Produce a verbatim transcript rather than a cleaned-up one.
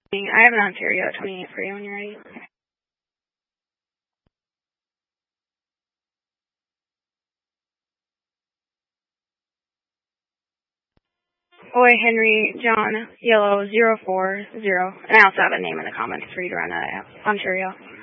I have an Ontario at twenty-eight for you when you're ready. Boy, Henry, John, Yellow, zero four zero. And I also have a name in the comments for you to run out of Ontario.